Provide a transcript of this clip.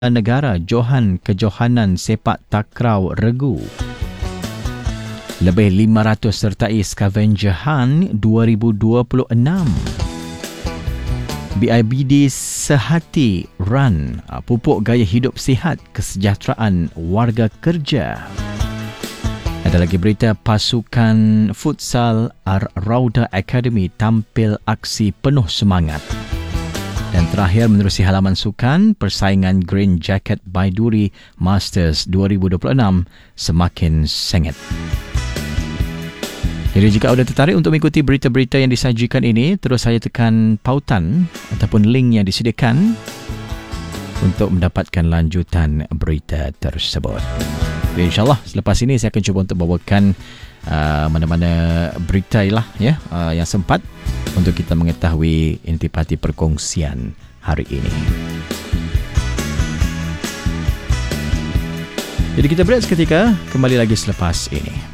negara Johan Kejohanan Sepak Takraw regu. Lebih 500 sertai Scavenger Hunt 2026. BIBD Sehati Run, pupuk gaya hidup sihat kesejahteraan warga kerja. Ada lagi berita pasukan futsal Ar-Rauda Academy tampil aksi penuh semangat. Dan terakhir menerusi halaman sukan, persaingan Green Jacket Baiduri Masters 2026 semakin sengit. Jadi jika anda tertarik untuk mengikuti berita-berita yang disajikan ini, terus saya tekan pautan ataupun link yang disediakan untuk mendapatkan lanjutan berita tersebut. Jadi InsyaAllah selepas ini saya akan cuba untuk bawakan mana-mana berita yang sempat untuk kita mengetahui intipati perkongsian hari ini. Jadi kita break seketika, kembali lagi selepas ini.